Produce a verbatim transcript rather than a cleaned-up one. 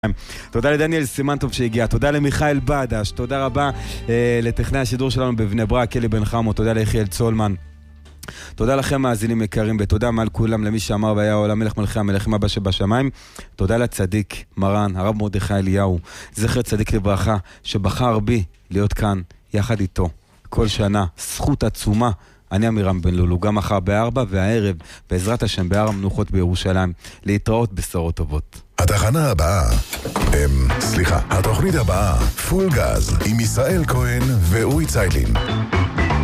תודה לדניאל סימנטוב שהגיע, תודה למיכאל בדש, תודה רבה אה, לטכנאי השידור שלנו בבני ברק, אלי בן חמו, תודה ליחיאל צולמן, תודה לכם מאזינים יקרים, ותודה מעל כולם למי שאמר והיה העולם מלך מלכי המלכים הבא שבשמיים. תודה לצדיק מרן הרב מרדכי אליהו, זכר צדיק לברכה, שבחר בי להיות כאן יחד איתו כל שנה, זכות עצומה. אני אמירם בן לולו, גם מחר בארבע והערב בעזרת השם בהר המנוחות בירושלים. להתראות, בשורות טובות. התחנה הבאה, אמ, סליחה, התוכנית הבאה, פול גז, עם ישראל כהן ואורי צייטלין.